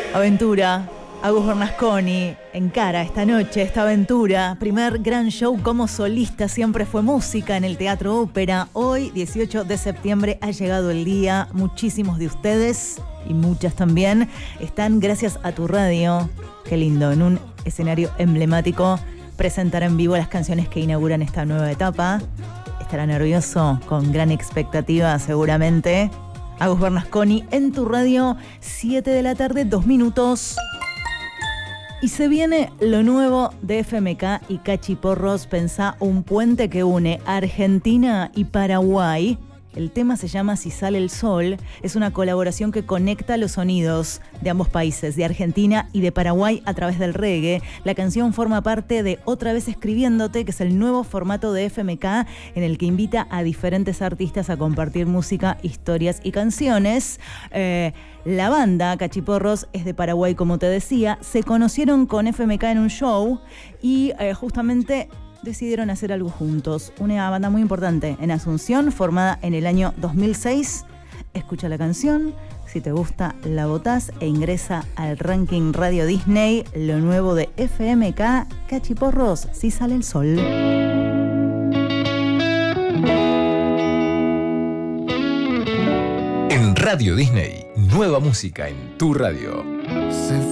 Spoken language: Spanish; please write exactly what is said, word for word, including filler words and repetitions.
Aventura. Agus Bernasconi encara esta noche, esta aventura. Primer gran show como solista, siempre fue música en el Teatro Ópera. Hoy, dieciocho de septiembre, ha llegado el día. Muchísimos de ustedes, y muchas también, están gracias a tu radio. Qué lindo, en un escenario emblemático, presentar en vivo las canciones que inauguran esta nueva etapa. Estará nervioso, con gran expectativa seguramente. Agus Bernasconi en tu radio, siete de la tarde, dos minutos. Y se viene lo nuevo de F M K y Cachiporros. Pensá un puente que une Argentina y Paraguay. El tema se llama Si sale el sol. Es una colaboración que conecta los sonidos de ambos países, de Argentina y de Paraguay, a través del reggae. La canción forma parte de Otra vez escribiéndote, que es el nuevo formato de F M K, en el que invita a diferentes artistas a compartir música, historias y canciones. Eh, la banda Cachiporros es de Paraguay, como te decía. Se conocieron con F M K en un show y eh, justamente decidieron hacer algo juntos. Una banda muy importante en Asunción, formada en el año dos mil seis. Escucha la canción, si te gusta la votás e ingresa al ranking Radio Disney. Lo nuevo de F M K, Cachiporros, Si sale el sol. En Radio Disney, nueva música en tu radio.